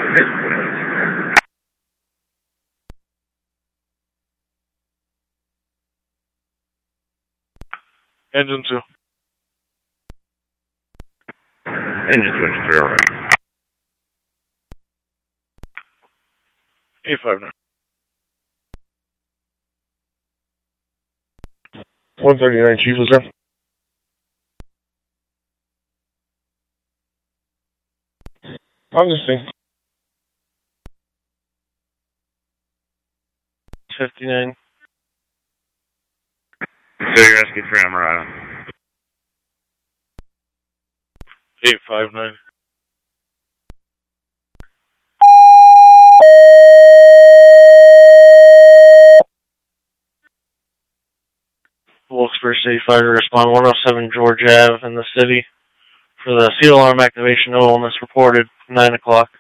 Engine 2. Engine switch 3, alright. 859. 139, Chief, was there? I'm just saying. 59. City Rescue 3, I'm right. 859. Wilkes-Barre City Fire to respond 107 George Ave in the city for the seal alarm activation. No illness reported. 9 o'clock.